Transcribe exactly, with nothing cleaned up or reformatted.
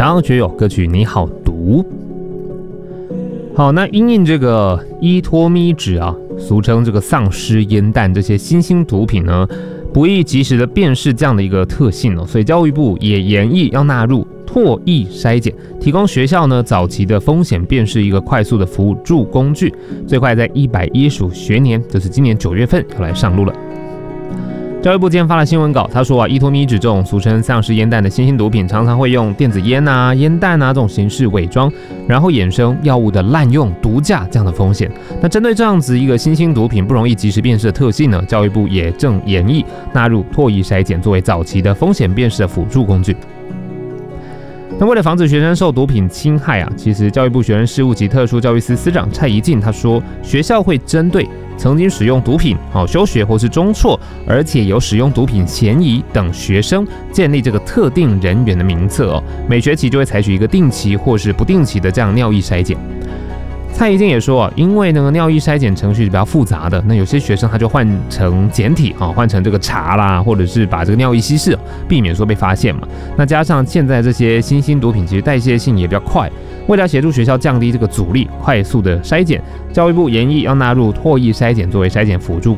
张昂学友歌曲《你好毒》。好，那因应这个依托咪酯啊，俗称这个丧尸烟弹这些新兴毒品呢，不易及时的辨识这样的一个特性哦，所以教育部也研议要纳入唾液筛检，提供学校呢早期的风险辨识一个快速的辅助工具，最快在一百一十五学年，就是今年九月份要来上路了。教育部今天发了新闻稿，他说啊，依托咪酯这种俗称丧尸烟弹的新兴毒品，常常会用电子烟啊、烟弹啊这种形式伪装，然后衍生药物的滥用、毒驾这样的风险。那针对这样子一个新兴毒品不容易及时辨识的特性呢，教育部也正研议纳入唾液筛检作为早期的风险辨识的辅助工具。那为了防止学生受毒品侵害啊，其实教育部学生事务及特殊教育司司长蔡宜静他说，学校会针对曾经使用毒品、哦休学或是中辍，而且有使用毒品嫌疑等学生，建立这个特定人员的名册哦。每学期就会采取一个定期或是不定期的这样尿液筛检。蔡宜静也说啊，因为那个尿液筛检程序是比较复杂的，那有些学生他就换成简体啊，换成这个茶啦，或者是把这个尿液稀释，避免说被发现嘛。那加上现在这些新兴毒品其实代谢性也比较快，为了协助学校降低这个阻力，快速的筛检，教育部研议要纳入唾液筛检作为筛检辅助